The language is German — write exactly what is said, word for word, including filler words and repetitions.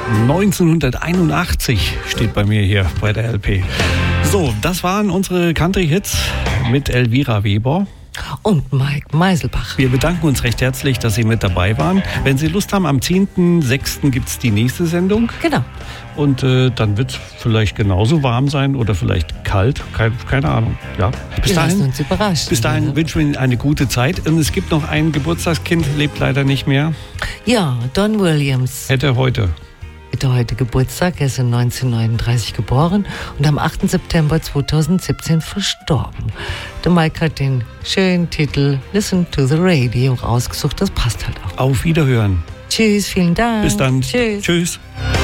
neunzehnhunderteinundachtzig steht bei mir hier bei der L P. So, das waren unsere Country-Hits mit Elvira Weber und Mike Meiselbach. Wir bedanken uns recht herzlich, dass Sie mit dabei waren. Wenn Sie Lust haben, am zehnten sechsten gibt es die nächste Sendung. Genau. Und äh, dann wird es vielleicht genauso warm sein oder vielleicht kalt. Keine, keine Ahnung. Ja. Bis wir dahin, lassen uns überraschen. Bis dahin ja. wünschen wir Ihnen eine gute Zeit. Und es gibt noch ein Geburtstagskind, lebt leider nicht mehr. Ja, Don Williams. Hätte heute. Hätte heute Geburtstag. Er ist in neunzehnhundertneununddreißig geboren und am achten September zweitausendsiebzehn verstorben. Der Mike hat den schönen Titel Listen to the Radio rausgesucht. Das passt halt auch. Auf Wiederhören. Tschüss, vielen Dank. Bis dann. Tschüss. Tschüss.